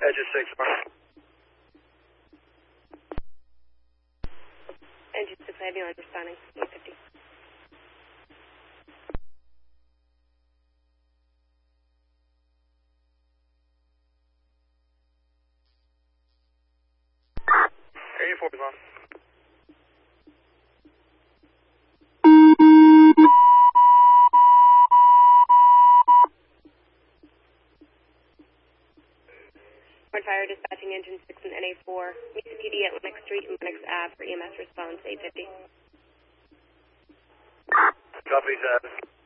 Engine 6, Engine 6, I have you on responding. 850. Area 4 is on. Fire dispatching Engine 6 and NA4. Meet the PD at Lennox Street and Lennox Ave for EMS response 850. Copy that.